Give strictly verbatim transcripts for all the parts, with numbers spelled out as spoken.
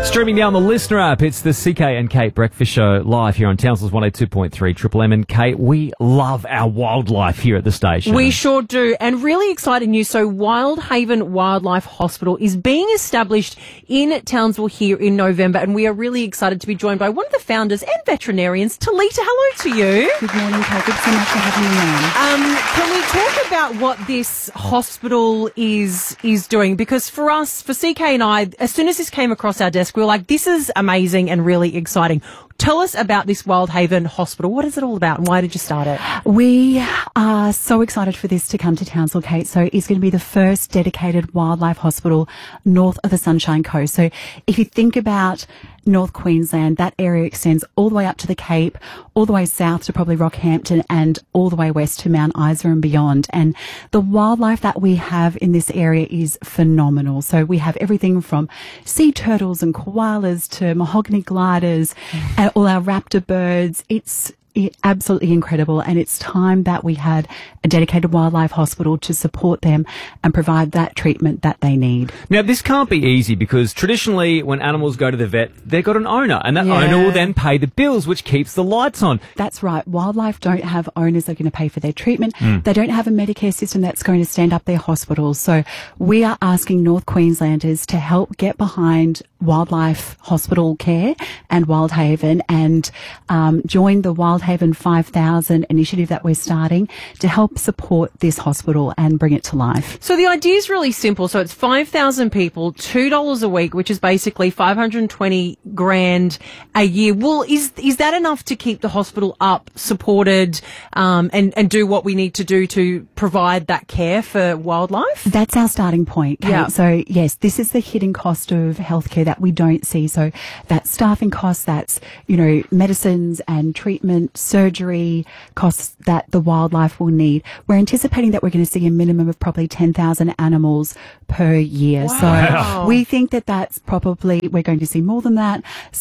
Streaming now on the Listener app, it's the C K and Kate Breakfast Show live here on Townsville's one oh two point three Triple M. And Kate, we love our wildlife here at the station. We sure do. And really exciting news. So Wildhaven Wildlife Hospital is being established in Townsville here in November. And we are really excited to be joined by one of the founders and veterinarians, Talita. Hello to you. Good morning, Kate. Thanks so much for having me on. Um, can we talk about what this hospital is is doing? Because for us, for C K and I, as soon as this came across our desk, we were like, this is amazing and really exciting. Tell us about this Wildhaven Hospital. What is it all about and why did you start it? We are so excited for this to come to Townsville, Kate. So it's going to be the first dedicated wildlife hospital north of the Sunshine Coast. So if you think about North Queensland, that area extends all the way up to the Cape, all the way south to probably Rockhampton and all the way west to Mount Isa and beyond. And the wildlife that we have in this area is phenomenal. So we have everything from sea turtles and koalas to mahogany gliders and all our raptor birds. It's absolutely incredible, and it's time that we had a dedicated wildlife hospital to support them and provide that treatment that they need. Now, this can't be easy because traditionally when animals go to the vet, they've got an owner, and that Yeah. owner will then pay the bills, which keeps the lights on. That's right. Wildlife don't have owners that are going to pay for their treatment. Mm. They don't have a Medicare system that's going to stand up their hospitals. So we are asking North Queenslanders to help get behind wildlife hospital care and Wildhaven and um, join the Wildhaven five thousand initiative that we're starting to help support this hospital and bring it to life. So the idea is really simple. So it's five thousand people, two dollars a week, which is basically five hundred twenty grand a year. Well, is is that enough to keep the hospital up, supported, um, and, and do what we need to do to provide that care for wildlife? That's our starting point, Kate. Yeah. So yes, this is the hidden cost of healthcare that we don't see. So that's staffing costs, that's, you know, medicines and treatment, surgery costs that the wildlife will need. We're anticipating that we're going to see a minimum of probably ten thousand animals per year. Wow. So we think that that's probably, we're going to see more than that.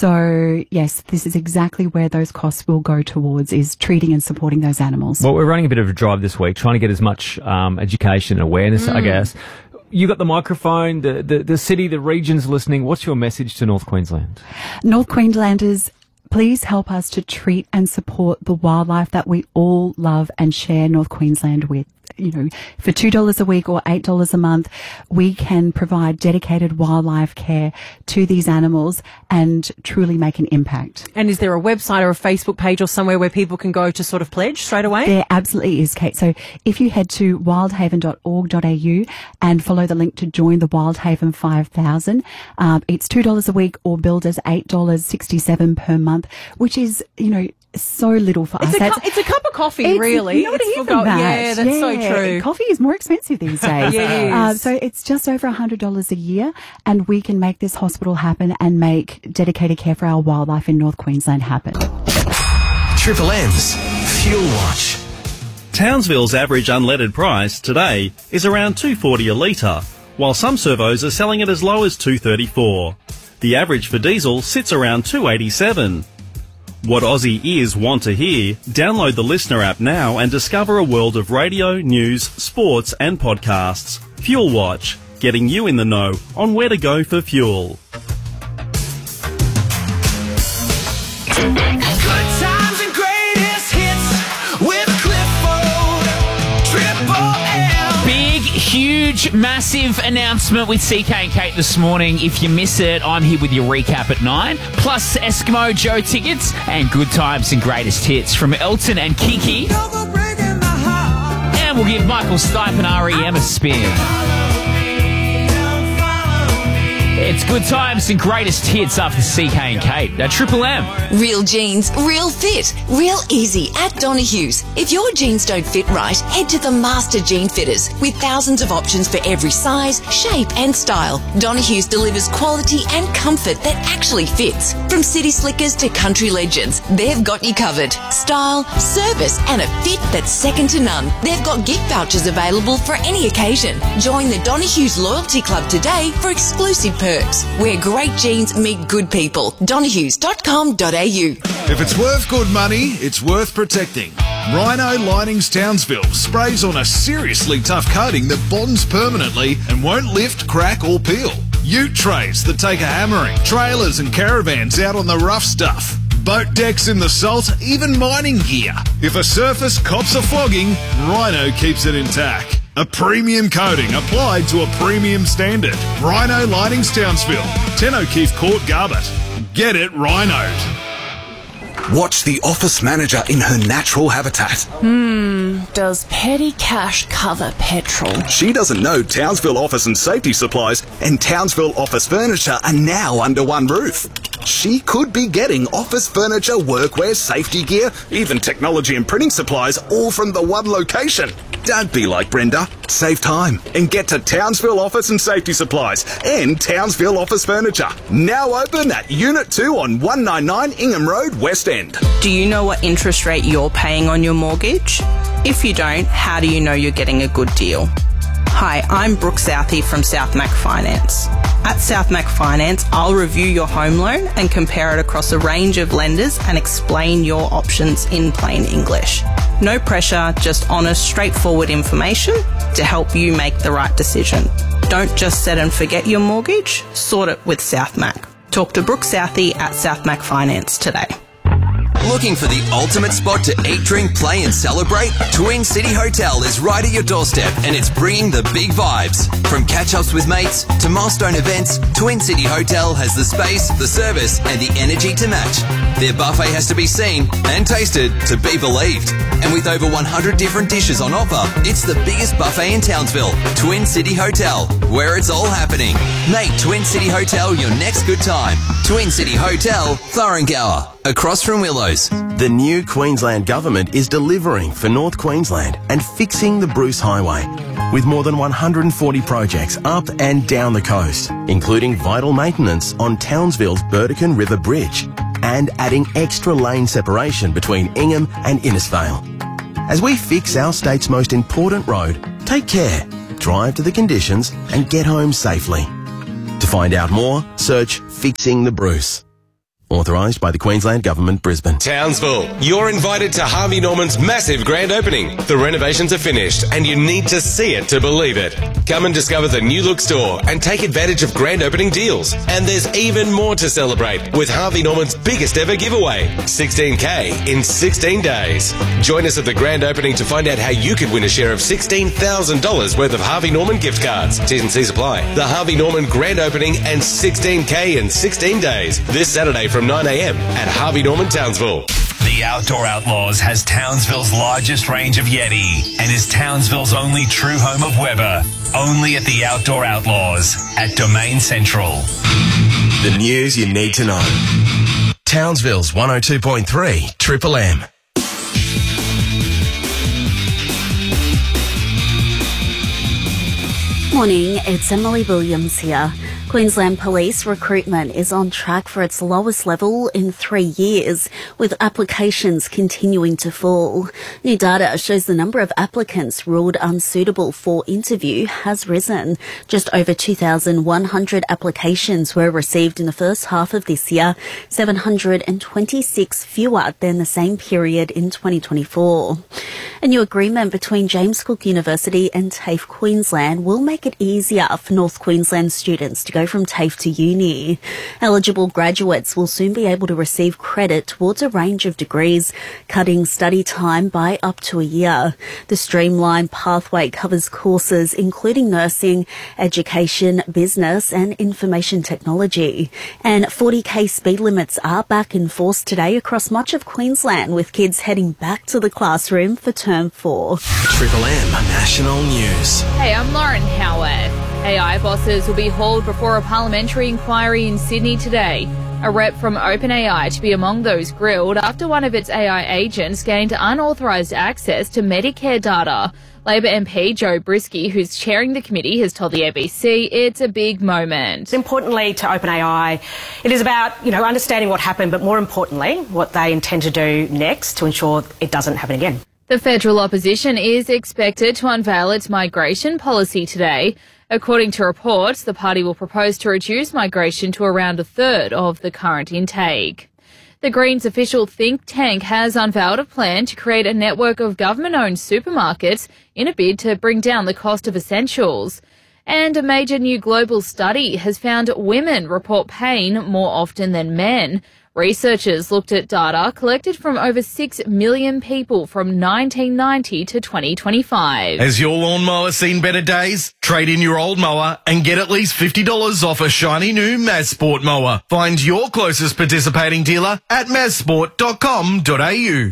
So yes, this is exactly where those costs will go towards, is treating and supporting those animals. Well, we're running a bit of a drive this week, trying to get as much um, education and awareness, Mm. I guess. You got the microphone, the, the, the city, the region's listening. What's your message to North Queensland? North Queenslanders, please help us to treat and support the wildlife that we all love and share North Queensland with. You know, for two dollars a week or eight dollars a month, we can provide dedicated wildlife care to these animals and truly make an impact. And is there a website or a Facebook page or somewhere where people can go to sort of pledge straight away? There absolutely is, Kate. So if you head to wildhaven dot org dot a u and follow the link to join the Wildhaven five thousand, um, it's two dollars a week or billed as eight dollars sixty-seven per month, which is, you know, so little for It's us. a, That's- cu- it's a cup of coffee, It's really. not It's even forgot- that. Yeah, that's so Yeah. true. Coffee is more expensive these days. Yeah, it is. Uh, so it's just over one hundred dollars a year, and we can make this hospital happen and make dedicated care for our wildlife in North Queensland happen. Triple M's Fuel Watch. Townsville's average unleaded price today is around two dollars forty a litre, while some servos are selling it as low as two dollars thirty-four. The average for diesel sits around two dollars eighty-seven. What Aussie ears want to hear? Download the Listener app now and discover a world of radio, news, sports and podcasts. Fuel Watch, getting you in the know on where to go for fuel. Good times and greatest hits with Clifford. Triple M. Big, huge, massive announcement with C K and Kate this morning. If you miss it, I'm here with your recap at nine, plus Eskimo Joe tickets and good times and greatest hits from Elton and Kiki. And we'll give Michael Stipe and R E M a spin. It's good times and greatest hits after C K and Kate at Triple M. Real jeans, real fit, real easy at Donahue's. If your jeans don't fit right, head to the Master Jean Fitters with thousands of options for every size, shape and style. Donahue's delivers quality and comfort that actually fits. From city slickers to country legends, they've got you covered. Style, service and a fit that's second to none. They've got gift vouchers available for any occasion. Join the Donahue's Loyalty Club today for exclusive perks. Where great jeans meet good people. donahues dot com dot a u. If it's worth good money, it's worth protecting. Rhino Linings Townsville sprays on a seriously tough coating that bonds permanently and won't lift, crack or peel. ute trays that take a hammering, trailers and caravans out on the rough stuff, boat decks in the salt, even mining gear. If a surface cops a flogging, Rhino keeps it intact. A premium coating applied to a premium standard. Rhino Linings Townsville, ten O'Keefe Court, Garbutt. Get it rhinoed. Watch the office manager in her natural habitat. Hmm, does petty cash cover petrol? She doesn't know Townsville Office and Safety Supplies and Townsville Office Furniture are now under one roof. She could be getting office furniture, workwear, safety gear, even technology and printing supplies, all from the one location. Don't be like Brenda. Save time and get to Townsville Office and Safety Supplies and Townsville Office Furniture. Now open at Unit two on one ninety-nine Ingham Road, West End. Do you know what interest rate you're paying on your mortgage? If you don't, how do you know you're getting a good deal? Hi, I'm Brooke Southey from Southmac Finance. At Southmac Finance, I'll review your home loan and compare it across a range of lenders and explain your options in plain English. No pressure, just honest, straightforward information to help you make the right decision. Don't just set and forget your mortgage, sort it with Southmac. Talk to Brooke Southey at Southmac Finance today. Looking for the ultimate spot to eat, drink, play and celebrate? Twin City Hotel is right at your doorstep and it's bringing the big vibes. From catch-ups with mates to milestone events, Twin City Hotel has the space, the service and the energy to match. Their buffet has to be seen and tasted to be believed. And with over one hundred different dishes on offer, it's the biggest buffet in Townsville. Twin City Hotel, where it's all happening. Make Twin City Hotel your next good time. Twin City Hotel, Thurrangower, across from Willows. The new Queensland Government is delivering for North Queensland and fixing the Bruce Highway with more than one hundred forty projects up and down the coast, including vital maintenance on Townsville's Burdekin River Bridge and adding extra lane separation between Ingham and Innisfail. As we fix our state's most important road, take care, drive to the conditions and get home safely. To find out more, search Fixing the Bruce. Authorised by the Queensland Government, Brisbane. Townsville, you're invited to Harvey Norman's massive grand opening. The renovations are finished and you need to see it to believe it. Come and discover the new look store and take advantage of grand opening deals. And there's even more to celebrate with Harvey Norman's biggest ever giveaway, sixteen K in sixteen days. Join us at the grand opening to find out how you could win a share of sixteen thousand dollars worth of Harvey Norman gift cards. T's and C's apply. The Harvey Norman grand opening and sixteen K in sixteen days this Saturday from nine a.m. at Harvey Norman, Townsville. The Outdoor Outlaws has Townsville's largest range of Yeti and is Townsville's only true home of Weber. Only at the Outdoor Outlaws at Domain Central. The news you need to know. Townsville's one oh two point three Triple M. Morning, it's Emily Williams here. Queensland Police recruitment is on track for its lowest level in three years, with applications continuing to fall. New data shows the number of applicants ruled unsuitable for interview has risen. Just over two thousand one hundred applications were received in the first half of this year, seven hundred twenty-six fewer than the same period in twenty twenty-four. A new agreement between James Cook University and TAFE Queensland will make it easier for North Queensland students to go from TAFE to uni. Eligible graduates will soon be able to receive credit towards a range of degrees, cutting study time by up to a year. The streamlined pathway covers courses including nursing, education, business and information technology. And forty K speed limits are back in force today across much of Queensland, with kids heading back to the classroom for term four. Triple M National News. Hey, I'm Lauren Howard. A I bosses will be hauled before a parliamentary inquiry in Sydney today. A rep from OpenAI to be among those grilled after one of its A I agents gained unauthorised access to Medicare data. Labor M P Joe Brisky, who's chairing the committee, has told the A B C it's a big moment. Importantly to OpenAI, it is about, you know, understanding what happened, but more importantly, what they intend to do next to ensure it doesn't happen again. The federal opposition is expected to unveil its migration policy today. According to reports, the party will propose to reduce migration to around a third of the current intake. The Greens official think tank has unveiled a plan to create a network of government-owned supermarkets in a bid to bring down the cost of essentials. And a major new global study has found women report pain more often than men. Researchers looked at data collected from over six million people from nineteen ninety to twenty twenty-five. Has your lawnmower seen better days? Trade in your old mower and get at least fifty dollars off a shiny new Mazsport mower. Find your closest participating dealer at mazsport dot com dot a u.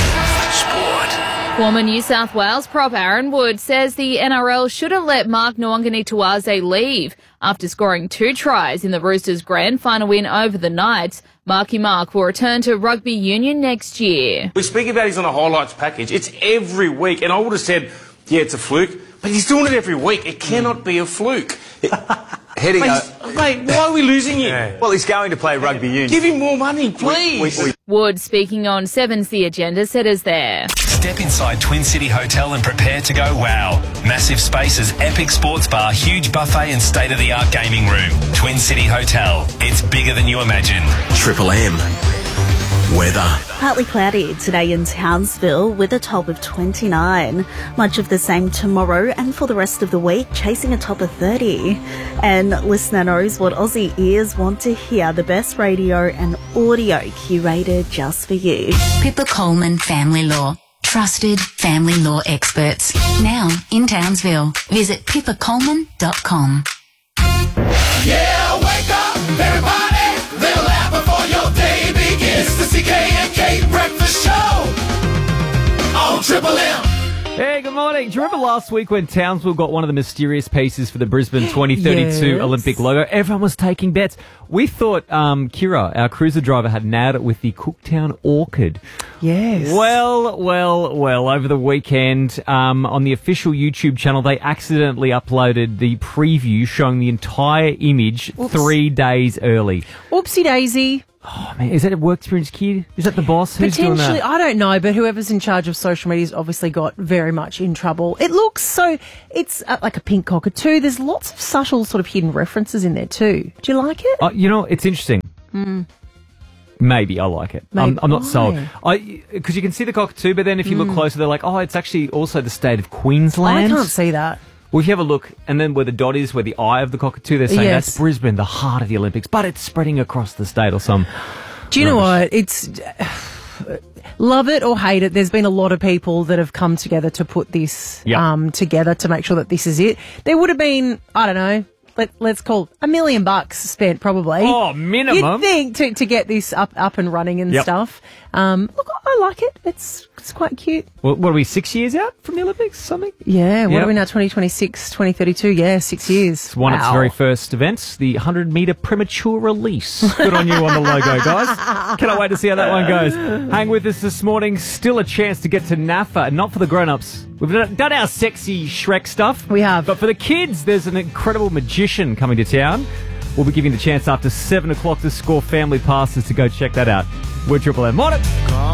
Former New South Wales prop Aaron Wood says the N R L shouldn't let Mark Nwangani-Tuwaze leave. After scoring two tries in the Roosters' grand final win over the Knights, Marky Mark will return to rugby union next year. We speak about he's on a highlights package. It's every week, and I would have said, yeah, it's a fluke, but he's doing it every week. It cannot be a fluke. Heading mate, up. mate, why are we losing him? Yeah. Well, he's going to play rugby union. Give him more money, please. We, we, we... Wood, speaking on Seven's The Agenda, setters there. Step inside Twin City Hotel and prepare to go wow. Massive spaces, epic sports bar, huge buffet and state-of-the-art gaming room. Twin City Hotel. It's bigger than you imagine. Triple M. Weather. Partly cloudy today in Townsville with a top of twenty-nine. Much of the same tomorrow and for the rest of the week, chasing a top of thirty. And listener knows what Aussie ears want to hear, the best radio and audio curated just for you. Pippa Coleman Family Law. Trusted family law experts. Now in Townsville. Visit pippa coleman dot com. Yeah, wake up, everybody. They'll laugh before your day begins. It's the C K and K Breakfast Show on Triple M. Hey, good morning. Do you remember last week when Townsville got one of the mysterious pieces for the Brisbane twenty thirty-two Yes. Olympic logo? Everyone was taking bets. We thought um, Kira, our cruiser driver, had nailed it with the Cooktown Orchid. Yes. Well, well, well, over the weekend, um, on the official YouTube channel, they accidentally uploaded the preview showing the entire image Oops. three days early. Oopsie daisy. Oh, man, is that a work experience kid? Is that the boss? Who's doing Potentially, that? I don't know, but whoever's in charge of social media's obviously got very much in trouble. It looks so, it's uh, like a pink cockatoo. There's lots of subtle sort of hidden references in there too. Do you like it? Uh, you know, it's interesting. Mm. Maybe I like it. I'm, Maybe. I'm not sold. Why? Because you can see the cockatoo, but then if you look Mm. closer, they're like, oh, it's actually also the state of Queensland. I can't see that. Well, if you have a look, and then where the dot is, where the eye of the cockatoo, they're saying Yes. that's Brisbane, the heart of the Olympics, but it's spreading across the state or some. Do you know rubbish. what? It's love it or hate it. There's been a lot of people that have come together to put this Yep. um, together to make sure that this is it. There would have been, I don't know, let, let's call it a million bucks spent probably. Oh, minimum. You'd think to, to get this up up and running and Yep. stuff. Um, look, I like it. It's it's quite cute. Well, what are we, six years out from the Olympics, something? Yeah, what Yep. are we now, twenty twenty-six, twenty thirty-two? Yeah, six years. It's one of its Wow. very first events, the one hundred metre premature release. Good on you on the logo, guys. Cannot wait to see how that one goes. Hang with us this morning. Still a chance to get to N A F A, and not for the grown-ups. We've done done our sexy Shrek stuff. We have. But for the kids, there's an incredible magician coming to town. We'll be giving the chance after seven o'clock to score family passes to go check that out. We're Triple M. Morning.